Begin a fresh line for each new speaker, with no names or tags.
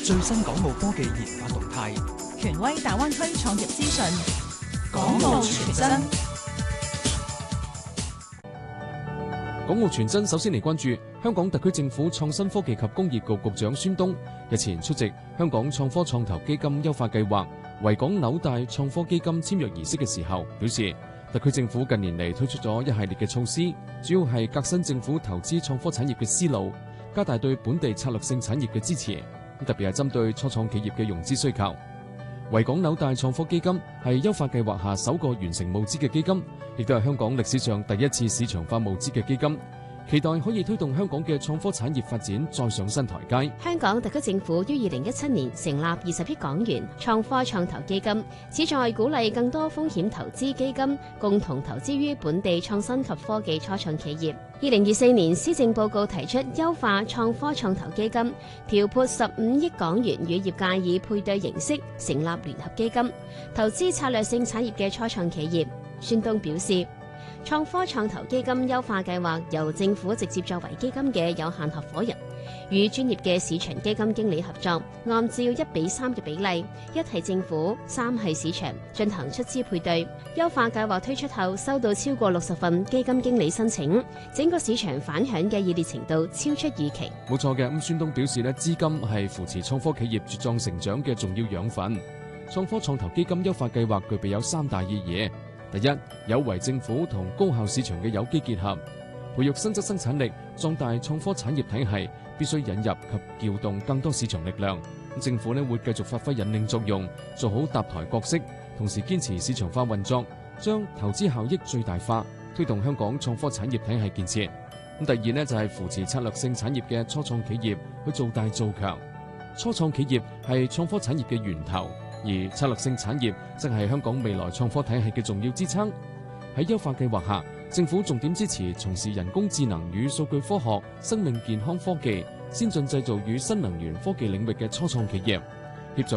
最新港澳科技研發動態，
權威大灣區創業資訊，
港澳傳真。
港澳傳真首先嚟關注香港特區政府創新科技及工業局局長孫東日前出席香港創科創投基金優化計劃維港紐帶創科基金簽約儀式嘅時候，表示特區政府近年嚟推出咗一系列嘅措施，主要係革新政府投資創科產業嘅思路，加大對本地策略性產業嘅支持，特別係針對初創企業嘅融資需求。維港紐帶創科基金係優化計劃下首個完成募資嘅基金，亦都係香港歷史上第一次市場化募資嘅基金，期待可以推動香港嘅創科產業發展再上新台階。
香港特區政府於2017年成立20億港元創科創投基金，旨在鼓勵更多風險投資基金共同投資於本地創新及科技初創企業。2024年施政報告提出優化創科創投基金，調撥15億港元與業界以配對形式成立聯合基金，投資策略性產業嘅初創企業。孫東表示，創科創投基金優化計劃由政府直接作為基金嘅有限合夥人，與專業嘅市場基金經理合作，按照1:3嘅比例，1係政府，3係市場，進行出資配對。優化計劃推出後，收到超過60份基金經理申請，整個市場反響嘅熱烈程度超出預期。
冇錯嘅，孫東表示咧，資金係扶持創科企業茁壯成長嘅重要養分。創科創投基金優化計劃具備有3大意義。第一，有為政府同高效市場嘅有機結合，培育新質生產力，壯大創科產業體系，必須引入及調動更多市場力量。政府會繼續發揮引領作用，做好搭台角色，同時堅持市場化運作，將投資效益最大化，推動香港創科產業體系建設。第二就係扶持策略性產業嘅初創企業去做大做強。初創企業係創科產業嘅源頭，而策略性產業則係香港未來創科體系嘅重要支撐。喺優化計劃下，政府重點支持從事人工智能與數據科學、生命健康科技、先進製造與新能源科技領域嘅初創企業，